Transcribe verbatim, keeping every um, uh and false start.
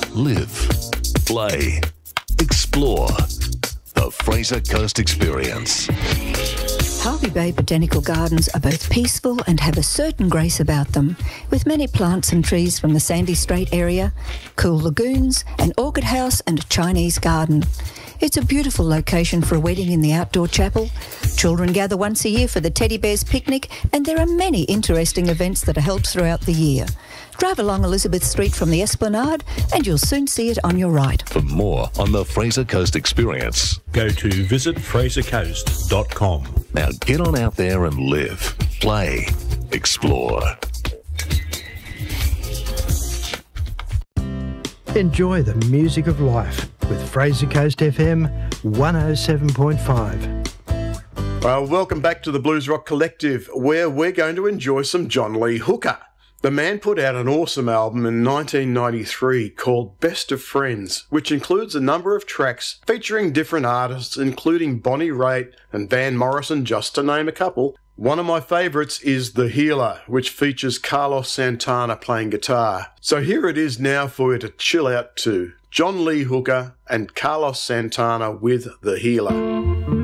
live, play, explore. The Fraser Coast Experience. Hervey Bay Botanical Gardens are both peaceful and have a certain grace about them, with many plants and trees from the Sandy Strait area, cool lagoons, an orchid house and a Chinese garden. It's a beautiful location for a wedding in the outdoor chapel. Children gather once a year for the Teddy Bears picnic, and there are many interesting events that are held throughout the year. Drive along Elizabeth Street from the Esplanade and you'll soon see it on your right. For more on the Fraser Coast Experience, go to visit fraser coast dot com. Now get on out there and live, play, explore. Enjoy the music of life with Fraser Coast F M one oh seven point five. Well, welcome back to the Blues Rock Collective, where we're going to enjoy some John Lee Hooker. The man put out an awesome album in nineteen ninety-three called Best of Friends, which includes a number of tracks featuring different artists, including Bonnie Raitt and Van Morrison, just to name a couple. One of my favourites is The Healer, which features Carlos Santana playing guitar. So here it is now for you to chill out to. John Lee Hooker and Carlos Santana with The Healer.